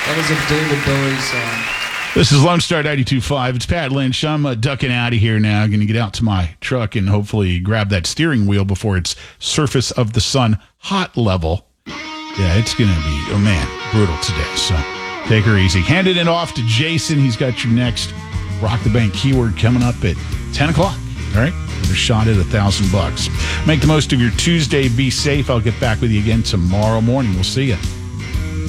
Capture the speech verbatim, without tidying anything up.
That was a David Bowie song. This is Lone Star ninety-two point five. It's Pat Lynch. I'm uh, ducking out of here now. I'm going to get out to my truck and hopefully grab that steering wheel before it's surface of the sun hot level. Yeah, it's going to be, oh man, brutal today. So take her easy. Hand it off to Jason. He's got your next Rock the Bank keyword coming up at ten o'clock. All right? Get a shot at a thousand bucks. Make the most of your Tuesday. Be safe. I'll get back with you again tomorrow morning. We'll see you.